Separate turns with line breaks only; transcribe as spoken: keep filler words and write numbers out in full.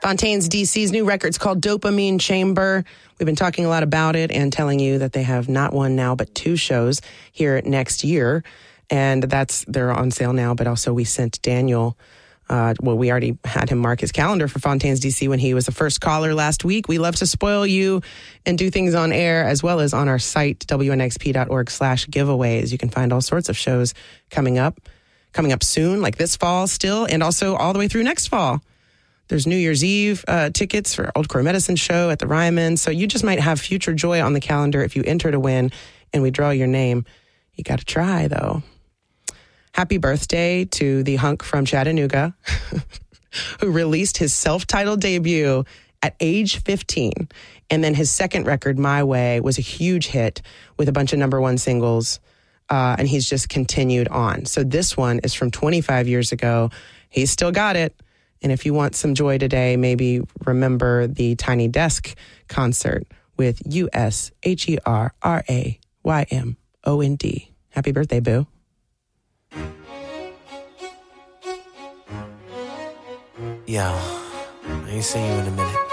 Fontaines D C's new record's called Dopamine Chamber. We've been talking a lot about it and telling you that they have not one now, but two shows here next year. And that's, they're on sale now, but also we sent Daniel, uh, well, we already had him mark his calendar for Fontaines D C when he was the first caller last week. We love to spoil you and do things on air as well as on our site, W N X P dot org slash giveaways. You can find all sorts of shows coming up, coming up soon, like this fall still, and also all the way through next fall. There's New Year's Eve uh, tickets for Old Crow Medicine Show at the Ryman. So you just might have future joy on the calendar if you enter to win and we draw your name. You got to try, though. Happy birthday to the hunk from Chattanooga who released his self-titled debut at age fifteen. And then his second record, My Way, was a huge hit with a bunch of number one singles. Uh, and he's just continued on. So this one is from twenty-five years ago. He's still got it. And if you want some joy today, maybe remember the Tiny Desk concert with U S H E R R A Y M O N D. Happy birthday, boo.
Yo, I ain't seen you in a minute.